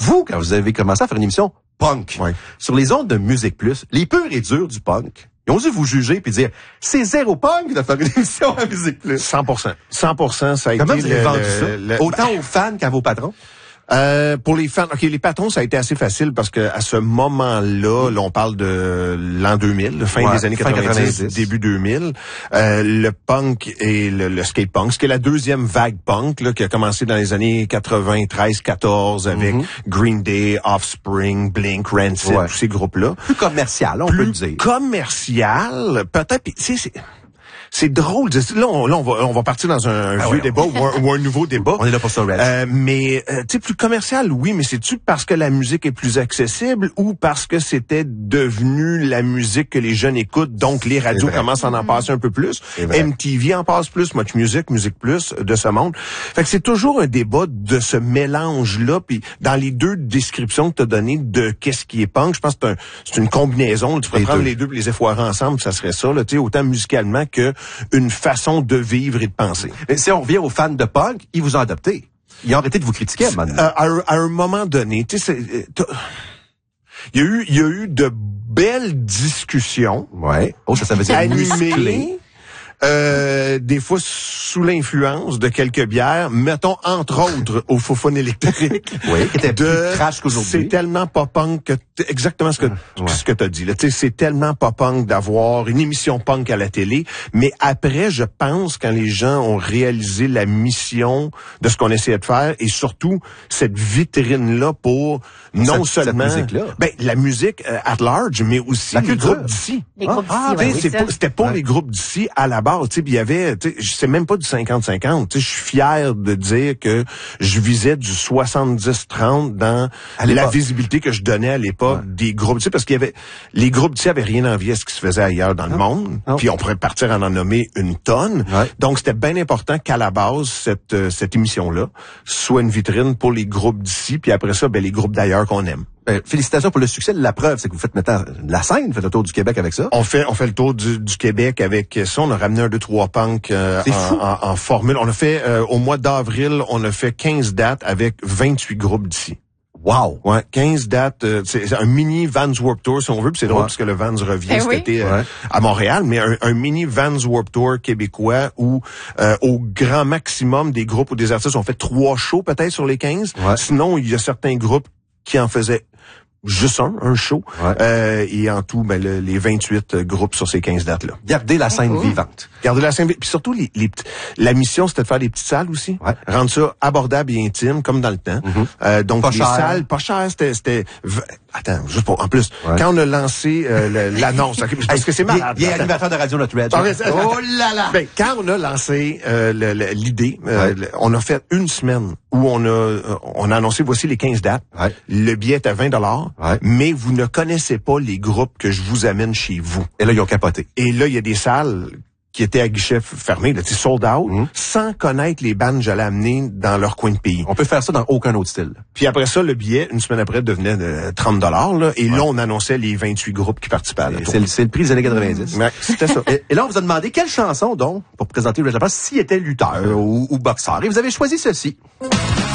Vous, quand vous avez commencé à faire une émission punk, sur les ondes de Musique Plus, les purs et durs du punk, ils ont dû vous juger puis dire, c'est zéro punk de faire une émission à Musique Plus. 100%. 100%, ça a Comment été vous avez vendu ça? Autant aux fans qu'à vos patrons? Pour les fans, les patrons, ça a été assez facile parce que à ce moment-là, là, on parle de l'an 2000, fin des années 90, début 2000, le punk et le skate punk, ce qui est la deuxième vague punk, là, qui a commencé dans les années 93-14 avec Green Day, Offspring, Blink, Rancid, tous ces groupes-là. Plus commercial, on peut le dire. Commercial, peut-être, c'est drôle. Là, on va partir dans un vieux débat ou un nouveau débat. On est là pour ça, Red. Mais, tu sais, plus commercial, oui, mais c'est-tu parce que la musique est plus accessible ou parce que c'était devenu la musique que les jeunes écoutent, donc les radios commencent à en passer un peu plus. MTV en passe plus, Much Music, Musique Plus, de ce monde. Fait que c'est toujours un débat de ce mélange-là. Puis dans les deux descriptions que tu as données de qu'est-ce qui est punk, je pense que c'est une combinaison. Tu pourrais prendre les deux et les effoirer ensemble, ça serait ça, là, tu sais, autant musicalement que une façon de vivre et de penser. Mais si on revient aux fans de punk, ils vous ont adopté. Ils ont arrêté de vous critiquer à un moment donné. Tu sais, il y a eu de belles discussions. Ouais. Oh, ça veut dire animées. Des fois sous l'influence de quelques bières, mettons entre autres au Fofone électrique. Oui, qui était plus trash qu'aujourd'hui. C'est tellement pas punk que exactement ce que t'as dit là. Tu sais, c'est tellement pas punk d'avoir une émission punk à la télé, mais après je pense quand les gens ont réalisé la mission de ce qu'on essayait de faire et surtout cette vitrine là pour non seulement cette musique-là. la musique at large, mais aussi les groupes d'ici. Les groupes d'ici, c'était pas les groupes d'ici à la base. Tu sais, il y avait, c'est même pas du 50-50. Tu sais, je suis fier de dire que je visais du 70-30 dans la visibilité que je donnais à l'époque des groupes. Tu sais, parce qu'il y avait les groupes d'ici avaient rien envie à ce qui se faisait ailleurs dans le monde. Puis on pourrait partir à en nommer une tonne. Donc c'était bien important qu'à la base cette émission-là soit une vitrine pour les groupes d'ici. Puis après ça, les groupes d'ailleurs qu'on aime. Félicitations pour le succès. La preuve, c'est que vous faites maintenant la scène, vous faites le tour du Québec avec ça. On fait le tour du Québec avec ça. On a ramené un 2-3 punk en formule. On a fait au mois d'avril, on a fait 15 dates avec 28 groupes d'ici. Wow! Ouais, 15 dates. C'est un mini Vans Warped Tour, si on veut, puis c'est drôle parce que le Vans revient cet été à Montréal, mais un mini Vans Warped Tour québécois où au grand maximum des groupes ou des artistes ont fait 3 shows peut-être sur les 15. Sinon, il y a certains groupes qui en faisaient juste un show. Et en tout, les 28 groupes sur ces 15 dates-là. Gardez la scène vivante. Gardez la scène vivante. Puis surtout, la mission, c'était de faire des petites salles aussi. Rendre ça abordable et intime, comme dans le temps. Donc, les salles, pas cher, c'était... Attends, juste pour... En plus, quand on a lancé l'annonce... Parce que c'est malade. Il est animateur de radio, notre Red. Oh là là! Quand on a lancé l'idée, on a fait une semaine où on a annoncé, voici les 15 dates. Le billet est à 20 $. Mais vous ne connaissez pas les groupes que je vous amène chez vous. Et là, ils ont capoté. Et là, il y a des salles qui étaient à guichet fermé, là, sold out, sans connaître les bandes que j'allais amener dans leur coin de pays. On peut faire ça dans aucun autre style. Puis après ça, le billet, une semaine après, devenait de 30 $. Là, et là, on annonçait les 28 groupes qui participaient à la tournée. C'est le prix des années 90. C'était ça. Et là, on vous a demandé quelle chanson, donc, pour présenter Red Lapin, s'il était lutteur ou boxeur. Et vous avez choisi ceci.